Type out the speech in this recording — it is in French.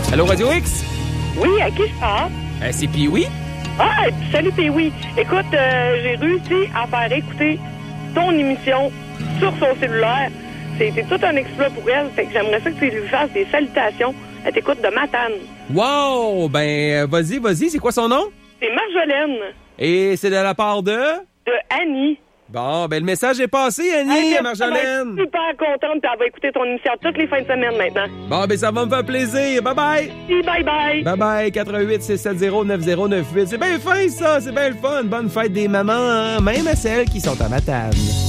Allô, Radio X? Oui, à qui je parle? C'est Pee-Wee? Ah, salut Pee-Wee. Écoute, j'ai réussi à faire écouter ton émission sur son cellulaire. C'était tout un exploit pour elle. Fait que j'aimerais ça que tu lui fasses des salutations. Elle t'écoute de Matane. Wow! Ben, vas-y. C'est quoi son nom? C'est Marjolaine. Et c'est de la part de? De Annie. Bon, ben le message est passé, Annie, à Marjolaine. Je suis super contente, puis elle va écouter ton émission toutes les fins de semaine maintenant. Bon, ben ça va me faire plaisir. Bye-bye. Bye-bye. Bye-bye, 88-670-9009. C'est bien fin, ça. C'est bien le fun. Bonne fête des mamans, hein? Même à celles qui sont à Matane.